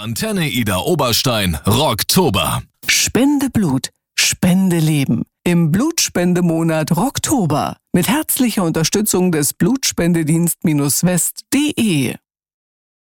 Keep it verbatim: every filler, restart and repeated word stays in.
Antenne Ida Oberstein Rocktober. Spende Blut, Spende Leben. Im Blutspendemonat Rocktober. Mit herzlicher Unterstützung des Blutspendedienst-West punkt de.